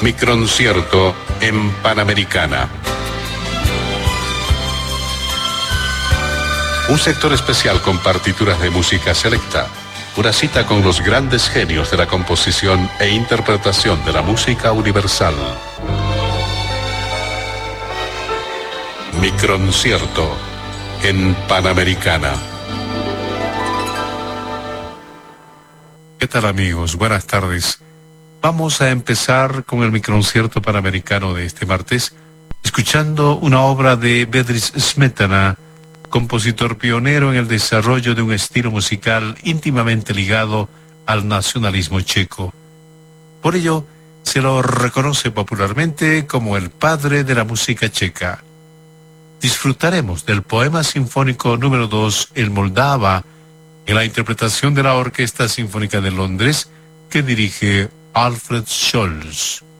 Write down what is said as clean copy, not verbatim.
Microncierto en Panamericana. Un sector especial con partituras de música selecta. Una cita con los grandes genios de la composición e interpretación de la música universal. Microncierto en Panamericana. ¿Qué tal, amigos? Buenas tardes. Vamos a empezar con el Microncierto Panamericano de este martes, escuchando una obra de Bedřich Smetana, compositor pionero en el desarrollo de un estilo musical íntimamente ligado al nacionalismo checo. Por ello, se lo reconoce popularmente como el padre de la música checa. Disfrutaremos del poema sinfónico número 2, El Moldava, en la interpretación de la Orquesta Sinfónica de Londres, que dirige Alfred Scholz.